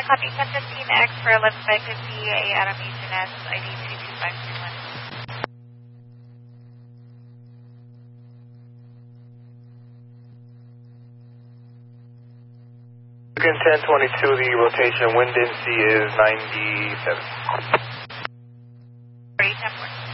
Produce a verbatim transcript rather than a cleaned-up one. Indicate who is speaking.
Speaker 1: Copy ten fifteen X for eleven five fifty, A Adam Houston S, I D two two five three one.
Speaker 2: Again, ten twenty-two, the rotation wind density is ninety-seven.
Speaker 1: Three ten four.